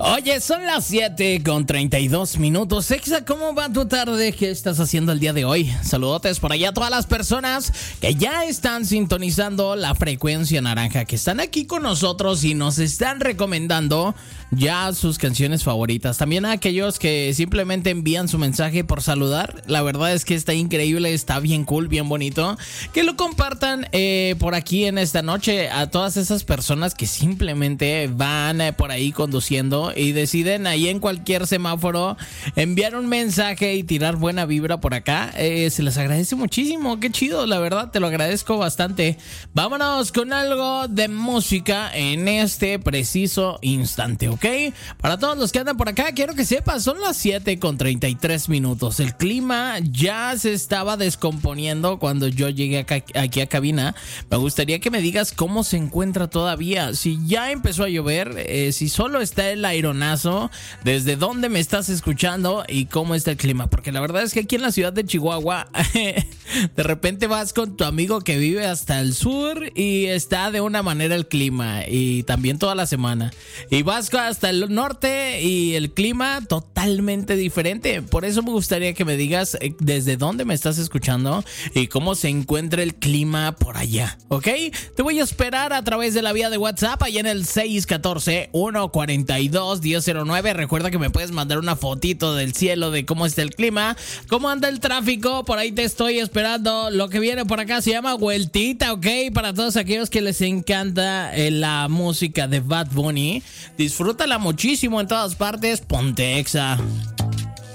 Oye, son las 7:32. Exa, ¿cómo va tu tarde? ¿Qué estás haciendo el día de hoy? Saludotes por allá a todas las personas que ya están sintonizando la frecuencia naranja, que están aquí con nosotros y nos están recomendando ya sus canciones favoritas. También a aquellos que simplemente envían su mensaje por saludar. La verdad es que está increíble, está bien cool, bien bonito. Que lo compartan por aquí en esta noche a todas esas personas que simplemente van por ahí conduciendo y deciden ahí en cualquier semáforo enviar un mensaje y tirar buena vibra por acá. Se les agradece muchísimo, qué chido, la verdad, te lo agradezco bastante. Vámonos con algo de música en este preciso instante, ¿ok? Para todos los que andan por acá, quiero que sepas, son las 7:33. El clima ya se estaba descomponiendo cuando yo llegué aquí a cabina. Me gustaría que me digas cómo se encuentra todavía, si ya empezó a llover, si solo está el aironazo, desde dónde me estás escuchando y cómo está el clima, porque la verdad es que aquí en la ciudad de Chihuahua de repente vas con tu amigo que vive hasta el sur y está de una manera el clima, y también toda la semana, y vas hasta el norte y el clima totalmente diferente. Por eso me gustaría que me digas desde dónde me estás escuchando y cómo se encuentra el clima por allá, ¿ok? Te voy a esperar a través de la vía de WhatsApp allá en el 614-142-1009. Recuerda que me puedes mandar una fotito del cielo de cómo está el clima, cómo anda el tráfico. Por ahí te estoy esperando. Lo que viene por acá se llama Vueltita, ¿ok? Para todos aquellos que les encanta la música de Bad Bunny, disfrútala muchísimo en todas partes. Ponte Exa.